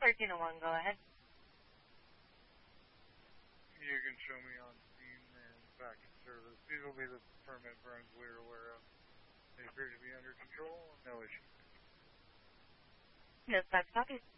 1301, go ahead. You can show me on Steam and back in service. These will be the permit burns we're aware of. They appear to be under control. No issue. Yes, that's copies.